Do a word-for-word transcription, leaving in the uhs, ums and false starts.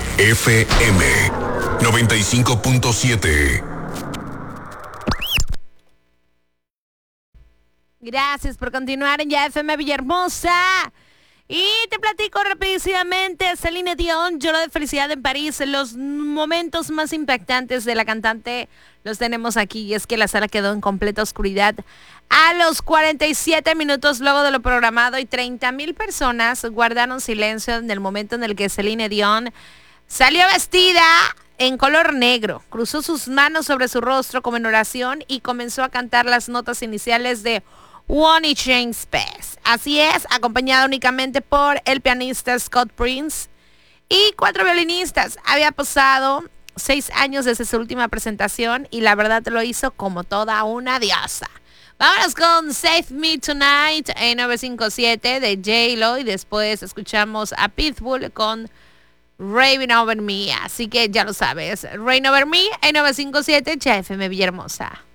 F M noventa y cinco punto siete. Gracias por continuar en Ya F M Villahermosa. Y te platico rapidísimamente, Celine Dion lloró de felicidad en París. Los momentos más impactantes de la cantante los tenemos aquí, y es que la sala quedó en completa oscuridad a los cuarenta y siete minutos luego de lo programado, y treinta mil personas guardaron silencio en el momento en el que Celine Dion salió vestida en color negro, cruzó sus manos sobre su rostro como en oración y comenzó a cantar las notas iniciales de One y Chain Space. Así es, acompañada únicamente por el pianista Scott Prince y cuatro violinistas. Había pasado seis años desde su última presentación y la verdad lo hizo como toda una diosa. Vámonos con Save Me Tonight en novecientos cincuenta y siete de J-Lo, y después escuchamos a Pitbull con Rain Over Me. Así que ya lo sabes, Rain Over Me en novecientos cincuenta y siete, Ya F M Villahermosa.